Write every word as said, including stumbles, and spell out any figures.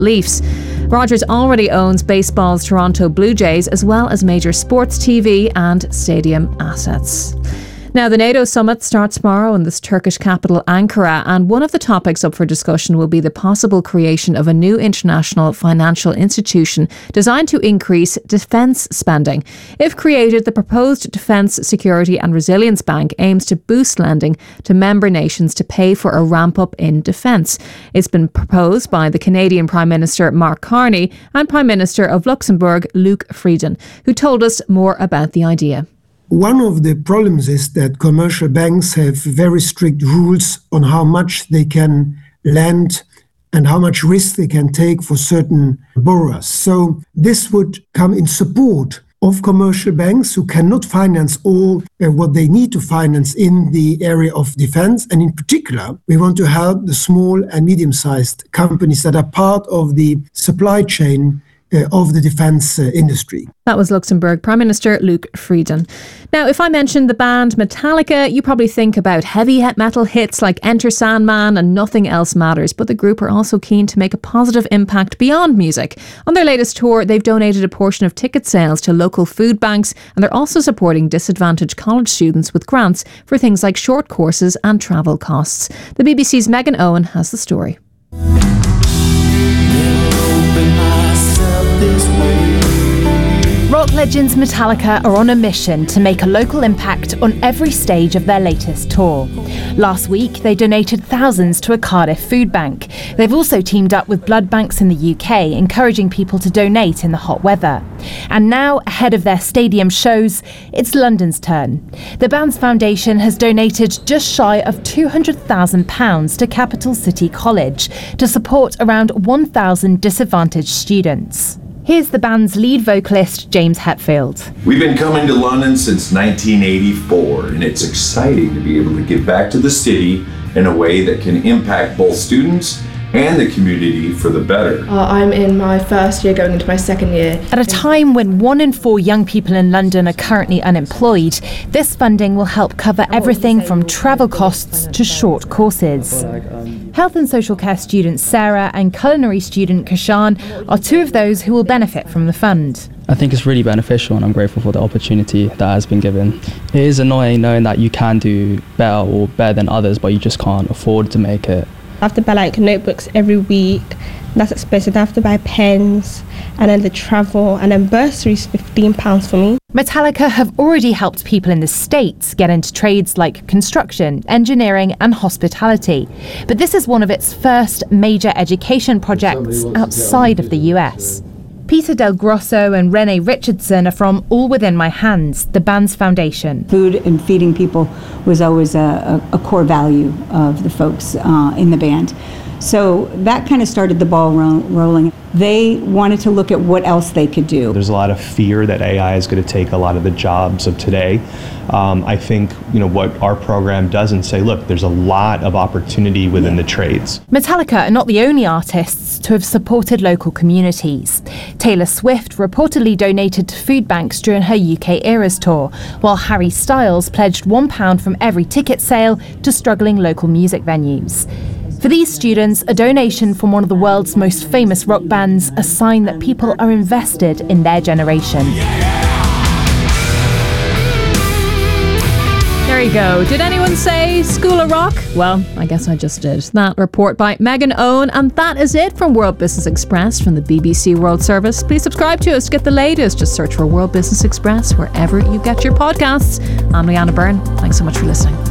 Leafs. Rogers already owns baseball's Toronto Blue Jays, as well as major sports T V and stadium assets. Now, the NATO summit starts tomorrow in this Turkish capital, Ankara, and one of the topics up for discussion will be the possible creation of a new international financial institution designed to increase defence spending. If created, the proposed Defence, Security and Resilience Bank aims to boost lending to member nations to pay for a ramp-up in defence. It's been proposed by the Canadian Prime Minister Mark Carney and Prime Minister of Luxembourg Luc Frieden, who told us more about the idea. One of the problems is that commercial banks have very strict rules on how much they can lend and how much risk they can take for certain borrowers. So this would come in support of commercial banks who cannot finance all uh, what they need to finance in the area of defense. And in particular, we want to help the small and medium-sized companies that are part of the supply chain Uh, of the defence uh, industry. That was Luxembourg Prime Minister Luc Frieden. Now, if I mention the band Metallica, you probably think about heavy metal hits like Enter Sandman and Nothing Else Matters, but the group are also keen to make a positive impact beyond music. On their latest tour, they've donated a portion of ticket sales to local food banks, and they're also supporting disadvantaged college students with grants for things like short courses and travel costs. The B B C's Megan Owen has the story. Rock legends Metallica are on a mission to make a local impact on every stage of their latest tour. Last week, they donated thousands to a Cardiff food bank. They've also teamed up with blood banks in the U K, encouraging people to donate in the hot weather. And now, ahead of their stadium shows, it's London's turn. The band's foundation has donated just shy of two hundred thousand pounds to Capital City College to support around one thousand disadvantaged students. Here's the band's lead vocalist, James Hetfield. We've been coming to London since nineteen eighty-four, and it's exciting to be able to give back to the city in a way that can impact both students and the community for the better. Uh, I'm in my first year, going into my second year. At a time when one in four young people in London are currently unemployed, this funding will help cover everything from travel costs to short courses. Health and social care student Sarah and culinary student Kashan are two of those who will benefit from the fund. I think it's really beneficial, and I'm grateful for the opportunity that has been given. It is annoying knowing that you can do better or better than others, but you just can't afford to make it. I have to buy like notebooks every week. That's expensive. I have to buy pens, and then the travel, and then bursary's fifteen pounds for me. Metallica have already helped people in the States get into trades like construction, engineering and hospitality. But this is one of its first major education projects outside of the U S. Peter Del Grosso and Renee Richardson are from All Within My Hands, the band's foundation. Food and feeding people was always a, a, a core value of the folks uh, in the band. So that kind of started the ball ro- rolling. They wanted to look at what else they could do. There's a lot of fear that A I is going to take a lot of the jobs of today. Um, I think, you know, what our program does and say, look, there's a lot of opportunity within the trades. Metallica are not the only artists to have supported local communities. Taylor Swift reportedly donated to food banks during her U K Eras tour, while Harry Styles pledged one pound from every ticket sale to struggling local music venues. For these students, a donation from one of the world's most famous rock bands, a sign that people are invested in their generation. There you go. Did anyone say School of Rock? Well, I guess I just did. That report by Megan Owen, and that is it from World Business Express from the B B C World Service. Please subscribe to us to get the latest. Just search for World Business Express wherever you get your podcasts. I'm Leanna Byrne. Thanks so much for listening.